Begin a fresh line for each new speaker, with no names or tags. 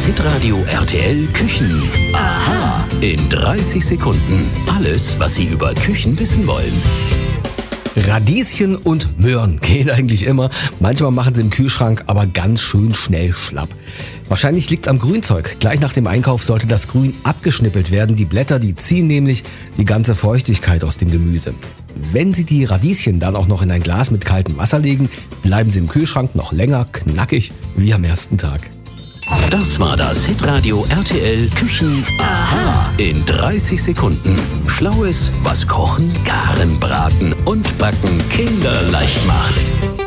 Hitradio RTL Küchen. Aha. In 30 Sekunden. Alles, was Sie über Küchen wissen wollen.
Radieschen und Möhren gehen eigentlich immer. Manchmal machen sie im Kühlschrank aber ganz schön schnell schlapp. Wahrscheinlich liegt's am Grünzeug. Gleich nach dem Einkauf sollte das Grün abgeschnippelt werden. Die Blätter, die ziehen nämlich die ganze Feuchtigkeit aus dem Gemüse. Wenn Sie die Radieschen dann auch noch in ein Glas mit kaltem Wasser legen, bleiben sie im Kühlschrank noch länger knackig wie am ersten Tag.
Das war das Hitradio RTL Küchen. Aha. In 30 Sekunden. Schlaues, was Kochen, Garen, Braten und Backen kinderleicht macht.